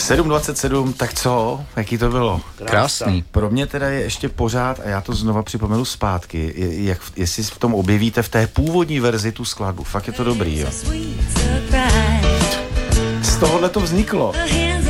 7:27, tak co? Jaký to bylo? Krásný. Pro mě teda je ještě pořád, a já to znova připomenu zpátky, jestli v tom objevíte v té původní verzi tu skladbu. Fakt je to dobrý, jo. Z tohohle to vzniklo.